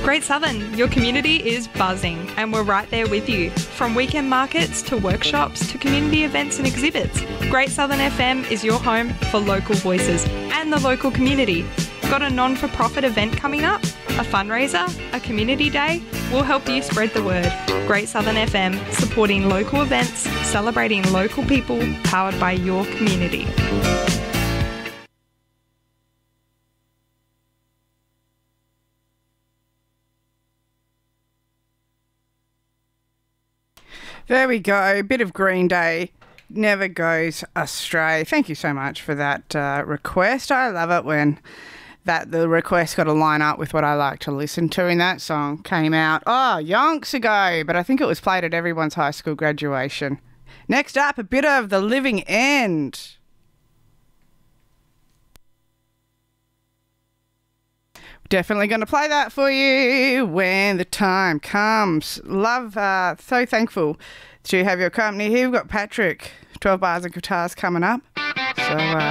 Great Southern, your community is buzzing and we're right there with you. From weekend markets to workshops to community events and exhibits, Great Southern FM is your home for local voices and the local community. Got a non-for-profit event coming up? A fundraiser? A community day? We'll help you spread the word. Great Southern FM, supporting local events, celebrating local people, powered by your community. There we go. A bit of Green Day never goes astray. Thank you so much for that request. I love it when the request got to line up with what I like to listen to. And that song came out, yonks ago, but I think it was played at everyone's high school graduation. Next up, a bit of The Living End. Definitely going to play that for you when the time comes. Love, so thankful to have your company here. We've got Patrick, 12 Bars and Guitars coming up. So